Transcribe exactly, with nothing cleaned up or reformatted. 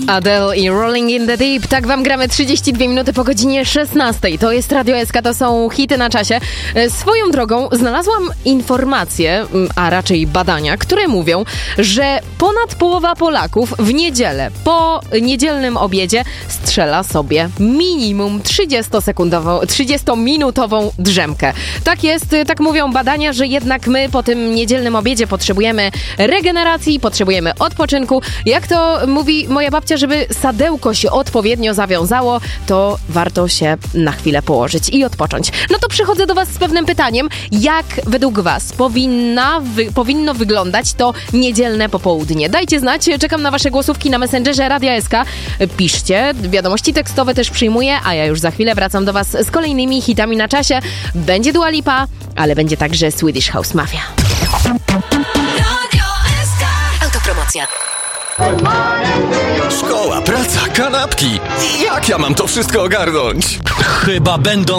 Adele i Rolling in the Deep. Tak wam gramy trzydzieści dwie minuty po godzinie szesnastej. To jest Radio S K, to są hity na czasie. Swoją drogą znalazłam informacje, a raczej badania, które mówią, że ponad połowa Polaków w niedzielę po niedzielnym obiedzie strzela sobie minimum trzydziestominutową drzemkę. Tak jest, tak mówią badania, że jednak my po tym niedzielnym obiedzie potrzebujemy regeneracji, potrzebujemy odpoczynku. Jak to mówi moja babcia, żeby sadełko się odpowiednio zawiązało, to warto się na chwilę położyć i odpocząć. No to przychodzę do was z pewnym pytaniem. Jak według was powinna, wy, powinno wyglądać to niedzielne popołudnie? Dajcie znać, czekam na wasze głosówki na Messengerze Radia S K. Piszcie, wiadomości tekstowe też przyjmuję, a ja już za chwilę wracam do was z kolejnymi hitami na czasie. Będzie Dua Lipa, ale będzie także Swedish House Mafia. Radio S K. Autopromocja. Szkoła, praca, kanapki. Jak ja mam to wszystko ogarnąć? Chyba będą